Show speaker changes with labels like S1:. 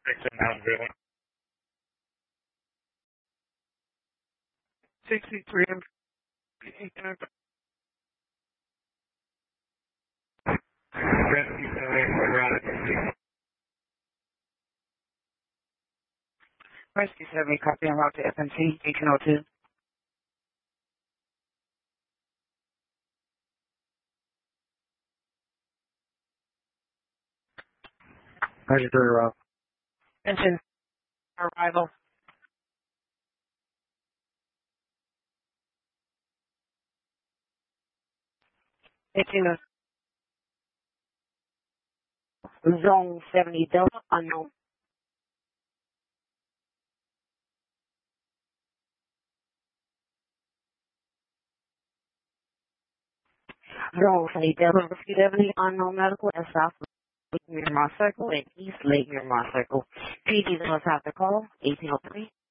S1: Mountainville. 63 and Rescue 7,
S2: Rescue 7, copy and route to FMC, 1802.
S3: Roger 3, Rob.
S2: Engine arrival. Zone 70 Delta, unknown. Zone 70 Delta, Rescue 70, unknown medical at South Lake Miramar Circle and East Lake Miramar Circle. PD does have the call, 1803.